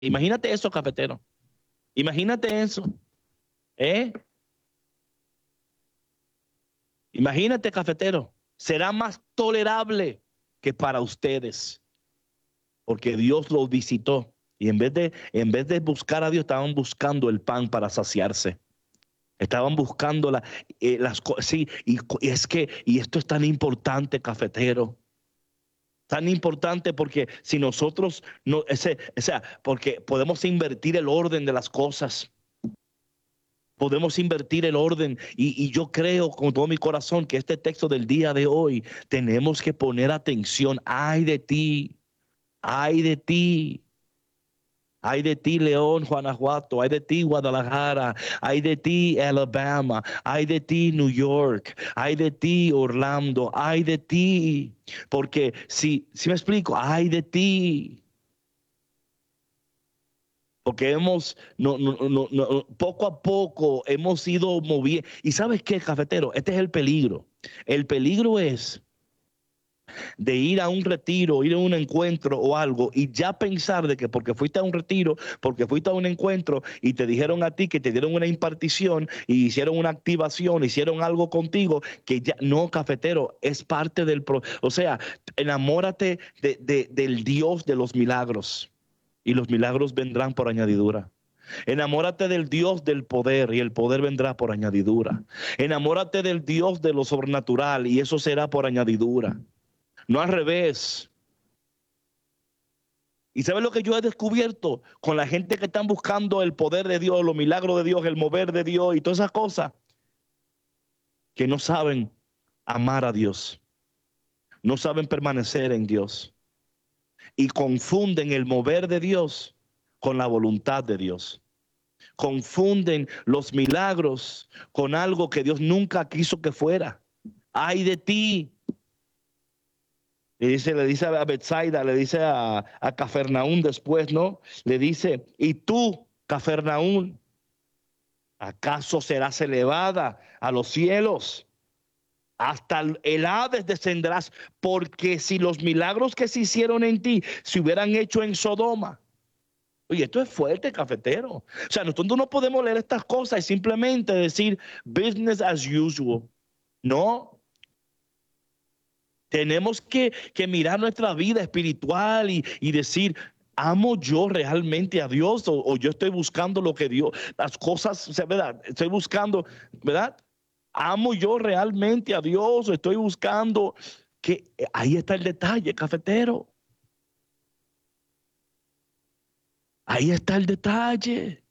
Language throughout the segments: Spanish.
Imagínate eso, cafetero. Imagínate eso. ¿Eh? Imagínate, cafetero. Será más tolerable que para ustedes, porque Dios los visitó. Y en vez de buscar a Dios, estaban buscando el pan para saciarse. Estaban buscando las cosas. Sí, y esto es tan importante, cafetero. Tan importante porque si nosotros no, o sea, porque podemos invertir el orden de las cosas. Podemos invertir el orden y yo creo con todo mi corazón que este texto del día de hoy tenemos que poner atención. Ay de ti, ay de ti. Hay de ti, León, Guanajuato. Hay de ti, Guadalajara. Hay de ti, Alabama. Hay de ti, New York. Hay de ti, Orlando. Hay de ti. Porque si me explico, hay de ti. Porque poco a poco hemos ido moviendo. ¿Y sabes qué, cafetero? Este es el peligro. El peligro es de ir a un retiro, ir a un encuentro o algo y ya pensar de que porque fuiste a un retiro, porque fuiste a un encuentro y te dijeron a ti que te dieron una impartición y hicieron una activación, hicieron algo contigo, que ya no, cafetero, es parte o sea, enamórate del Dios de los milagros y los milagros vendrán por añadidura. Enamórate del Dios del poder y el poder vendrá por añadidura. Enamórate del Dios de lo sobrenatural y eso será por añadidura. No al revés. ¿Y sabes lo que yo he descubierto con la gente que están buscando el poder de Dios, los milagros de Dios, el mover de Dios y todas esas cosas? Que no saben amar a Dios, no saben permanecer en Dios y confunden el mover de Dios con la voluntad de Dios. Confunden los milagros con algo que Dios nunca quiso que fuera. Ay de ti. Le dice a Betsaida, le dice a Cafarnaún después, ¿no? Le dice, y tú, Cafarnaún, ¿acaso serás elevada a los cielos? Hasta el Hades descenderás, porque si los milagros que se hicieron en ti se hubieran hecho en Sodoma. Oye, esto es fuerte, cafetero. O sea, nosotros no podemos leer estas cosas y simplemente decir business as usual. No, tenemos que mirar nuestra vida espiritual y decir, ¿amo yo realmente a Dios o yo estoy buscando lo que Dios, las cosas, o sea, ¿verdad? Estoy buscando, ¿verdad? ¿Amo yo realmente a Dios o estoy buscando que ahí está el detalle, cafetero? Ahí está el detalle.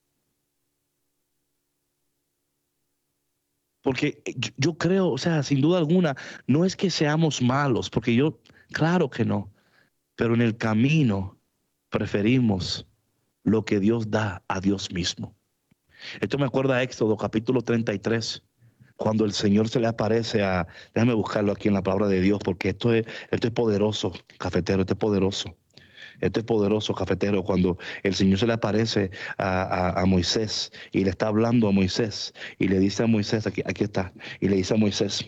Porque yo creo, o sea, sin duda alguna, no es que seamos malos, porque claro que no, pero en el camino preferimos lo que Dios da a Dios mismo. Esto me acuerda a Éxodo capítulo 33, cuando el Señor se le aparece déjame buscarlo aquí en la palabra de Dios, porque esto es poderoso, cafetero, esto es poderoso. Esto es poderoso, cafetero, cuando el Señor se le aparece a Moisés y le está hablando a Moisés y le dice a Moisés, aquí está, y le dice a Moisés,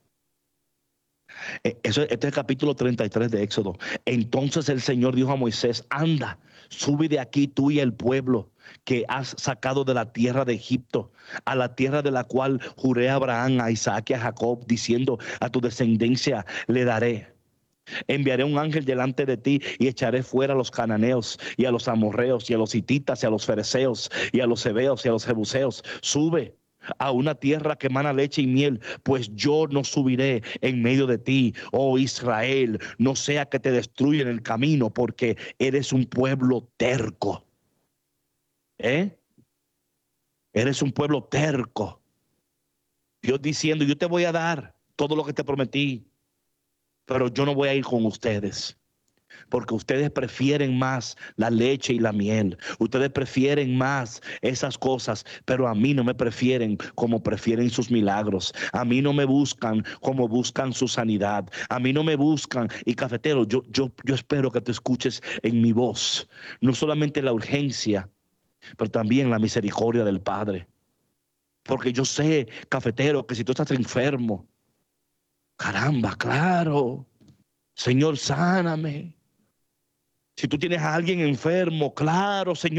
este es el capítulo 33 de Éxodo. Entonces el Señor dijo a Moisés, anda, sube de aquí tú y el pueblo que has sacado de la tierra de Egipto, a la tierra de la cual juré a Abraham, a Isaac y a Jacob, diciendo, a tu descendencia le daré. Enviaré un ángel delante de ti y echaré fuera a los cananeos y a los amorreos y a los hititas y a los fereceos y a los heveos y a los jebuseos. Sube a una tierra que emana leche y miel, pues yo no subiré en medio de ti, oh Israel, no sea que te destruyan el camino, porque eres un pueblo terco. Eres un pueblo terco. Dios diciendo, yo te voy a dar todo lo que te prometí, pero yo no voy a ir con ustedes. Porque ustedes prefieren más la leche y la miel. Ustedes prefieren más esas cosas, pero a mí no me prefieren como prefieren sus milagros. A mí no me buscan como buscan su sanidad. A mí no me buscan. Y cafetero, yo espero que te escuches en mi voz. No solamente la urgencia, pero también la misericordia del Padre. Porque yo sé, cafetero, que si tú estás enfermo, caramba, claro, Señor, sáname. Si tú tienes a alguien enfermo, claro, Señor.